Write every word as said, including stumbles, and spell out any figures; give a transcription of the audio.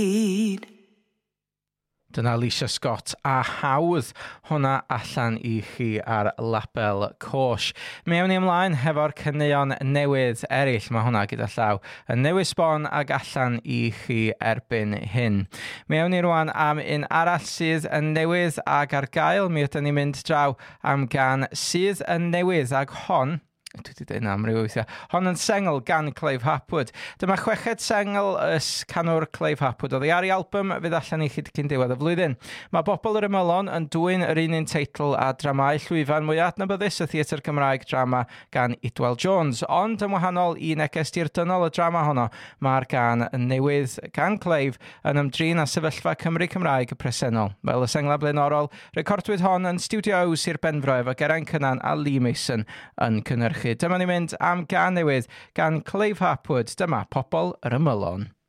Dyna Alicia Scott a Hawdd, hwnna allan i chi ar label Cosh. Mewn ni ymlaen hefo'r caneuon newydd eraill, mae hwnna gyda llaw yn newydd sbon ag allan i chi erbyn hyn. Mewn ni rwan am un arall sydd yn newydd ag ar gael, mi ydyn ni'n mynd draw am gan sydd yn newydd ag hon, dwi wedi dweud am ryw weithiau. Hon yn sengl gan Clive Hapwood. Dyma chweched sengl ys canwr Clive Hapwood. Oedd ei ar ei album fydd allan i chi cyn diwedd y flwyddyn. Mae Bobl yr Ymylon yn dwyn yr un un teitl a dramau llwyfan mwy adnabyddus y Theatr Cymraeg drama gan Idwal Jones. Ond yn wahanol i neges dirdynol y drama honno, mae'r gan newydd gan Clive yn ymdrin â sefyllfa Cymru Cymraeg y presennol. Fel y sengla blaenorol, recordwyd hon yn Studio W Sir Benfro efo Geraint Cynan a Lee Mason yn cynnyrchu. Dyma ni mynd am gan newydd gan Clive Hapwood. Dyma Pobl yr Ymylon.